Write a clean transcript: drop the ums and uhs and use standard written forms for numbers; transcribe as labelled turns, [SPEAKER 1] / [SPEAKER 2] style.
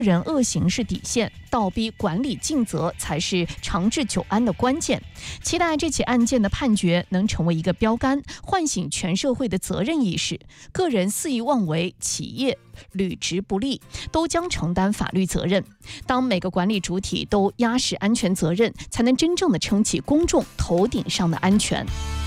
[SPEAKER 1] 人恶行是底线，倒逼管理尽责才是长治久安的关键。期待这起案件的判决能成为一个标杆，唤醒全社会的责任意识。个人肆意妄为，企业履职不力，都将承担法律责任。当每个管理主体都压实安全责任，才能真正的撑起公众头顶上的安全。